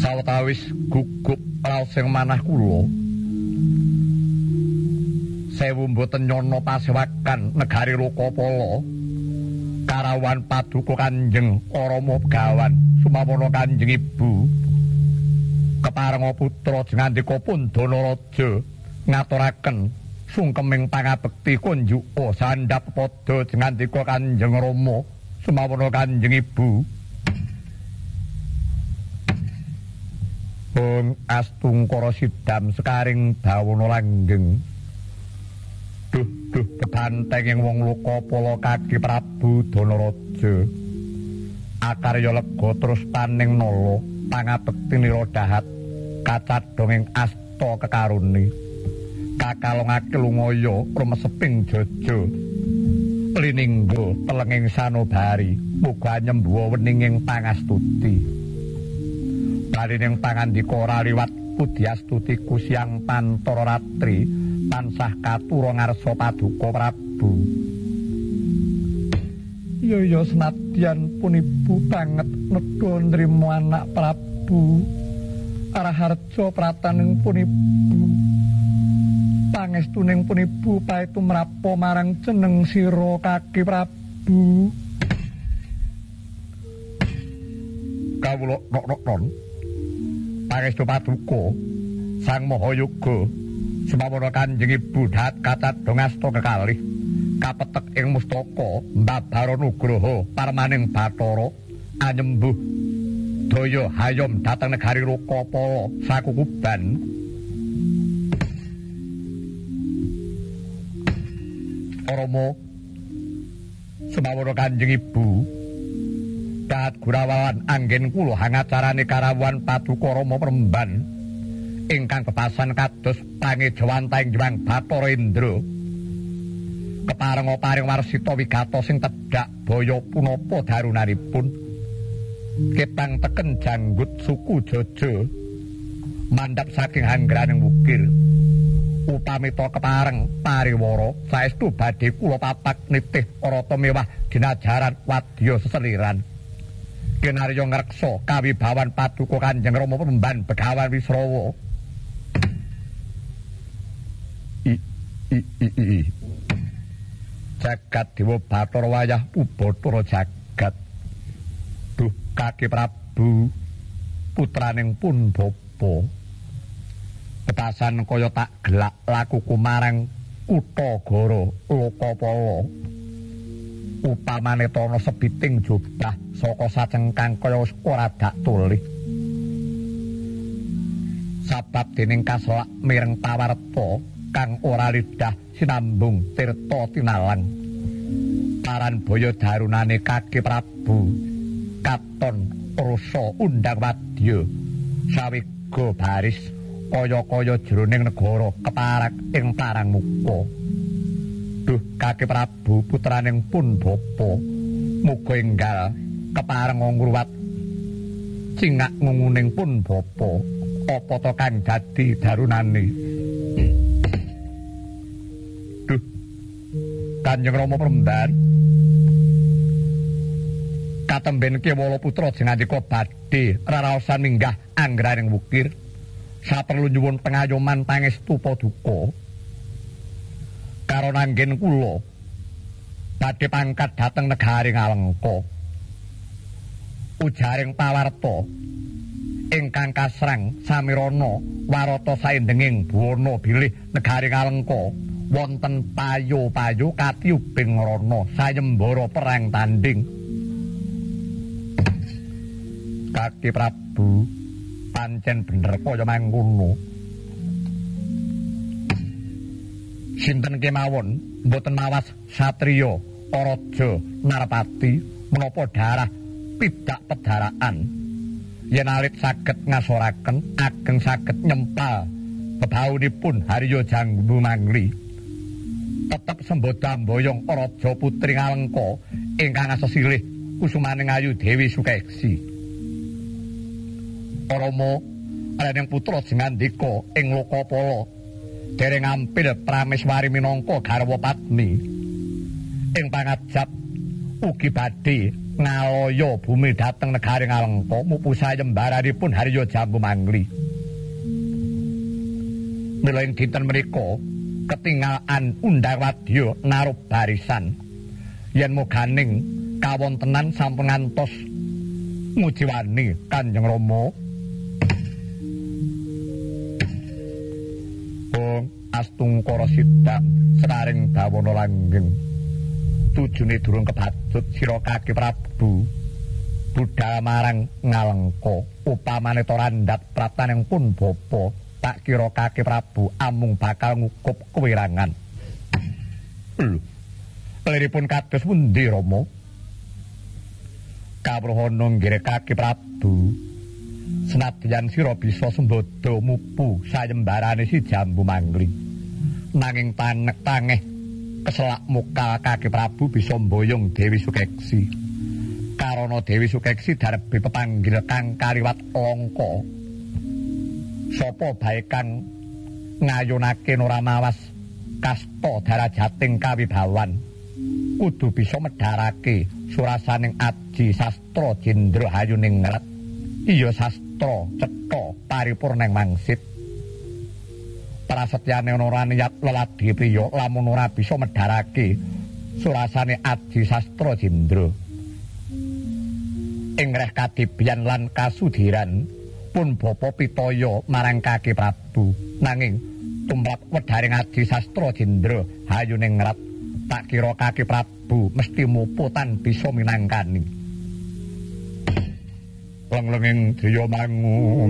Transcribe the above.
Sawetawis gugup raos sing manah kula. Sewu mboten nyono pasewakan negari Lokapala. Karawan paduka Kanjeng Rama Begawan sumawana Kanjeng Ibu. Keparenga putra jengandika Pandana Raja ngaturaken sungkeming pangabekti kunjuka sandhap padha jengandika Kanjeng Rama sumawana Kanjeng Ibu. Bung Astungkara Sidam sekaring dawana langgeng. Duh bebanteng ing wong Lokapala kaki Prabu Danaraja. Akarya lega terus paning nala pangabekti nira dahat kacadhong ing asta kekarone. Kakalongake lumaya rumeseping jaja. Liningga telenging sanobari muga nyembuha weninging pangastuti. Balining pangandika ora liwat Pudiastuti Kusyang Pantara Ratri tansah katura ngarsa paduka Prabu. Ya senadyan pun ibu banget nedha nrima anak Prabu. Araharja prataning pun ibu. Pangestuning pun ibu paetu mrapa marang jeneng sira kaki Prabu. Kawula nok-nok pangestu paduka Sang Mahayoga sumawana Kanjeng Ibu dahat kacadhong asta kekalih kapetek ing mustaka mbabara nugraha parmaning Bathara anyembuh daya hayom dhateng negari Lokapala sakukuban. Rama sumawana Kanjeng Ibu dahat Gurawalan anggen kula hangacarane karawan paduka Rama Premban ingkang kepasan kados pangejawantaing Hyang Bathara Indra. Keparenga paring warsita wigata sing tedhak baya punapa darunanipun. Ketang teken janggut suku Jaja mandhap saking hanggraning wukir. Upamita kepareng pariwara saestu badhe kula papak nitih rata mewah ginajaran wadya seseliran. Kinarya ngreksa kawibawan paduka Kanjeng Rama Premban Begawan Wisrawa. Jagat Dewa Bathara wayah Ubathara jagat. Duh kaki Prabu putraning pun bapa. Petasan kaya tak gelak lakuku marang kutha Goro Lokapala. Upamane tono sebiting jubah saka sacengkang kaya ora dak tulih. Sabab dening kaselak mireng pawarta kang ora lidah sinambung tirta tinalang. Paran baya darunane kaki Prabu katon rasa undang wadya sawiga baris kaya-kaya jroning negara keparak ing parang muka. Duh kaki Prabu putraning pun bapa muga enggal kepareng ngruwat cingak ngunguning pun bapa apa to kang dadi darunane. Duh Kanjeng Rama Premban katemben Kewala putra jengandika badhe raraosan minggah anggraning wukir saperlu nyuwun pengayoman pangestu paduka. Karo nanggen kula badhe pangkat dhateng negari Ngalengka. Ujaring pawarta ingkang kasrang samirana warata saendenging buwana bilih negari Ngalengka wonten payo-payo katiubing rana sayembara perang tanding. Kaki Prabu pancen bener kaya mangkono. Sinten kemawon mboten mawas satriya Raja Narpati menapa darah pidak pedaraan yen alit saged ngasoraken ageng saged nyempal bebaunipun Harya Jambu Mangli. Tetep sembodo mboyong Raja Putri Ngalengka ingkang asesilih kusumaning ayu Dewi Sukeksi. Rama rening putra jengandika ing Lokapala dereng ampil Prameswari minangka garwa Padmi. Ing pangajap ugi badhe ngaloyo bumi dhateng negari Ngalengka mupu sayembaranipun Harya Jambu Mangli. Mila ing dinten menika ketinggalan undang wadya narup barisan yen moganing kawontenan sampun ngantos ngujiwani Kanjeng Rama. Astungkara Siddham seraring dawana langgeng tujune durung kebatut sira Kaki Prabu budhal marang Ngalengka upamane to randhat prataning pun bapa tak kira Kaki Prabu amung bakal ngukup kewirangan. Liripun kados pundi Rama? Kawruhana nggih Kaki Prabu senadyan sira bisa sembada mupu sayembarane si Jambu Mangli nanging tangeh keselak muka Kaki Prabu bisa mboyong Dewi Sukeksi karana Dewi Sukeksi darepe pepanggil kang kaliwat langka sapa bae kang ngayunake ora mawas kasta darajating kawibawan kudu bisa medharake surasaning Aji Sastra Jendra Hayuningrat iya sastra cetha paripurning mangsit prasetyane ora niyat leladi priya lamun ora bisa medharake surasane Aji Sastra Jendra ing reh kadibyan lan kasudiran pun bapa pitaya marang Kaki Prabu nanging tumrap wedharing Aji Sastra Jendra Hayuningrat tak kira Kaki Prabu mesti muputan bisa minangkani. Langlenging Jaya Mangu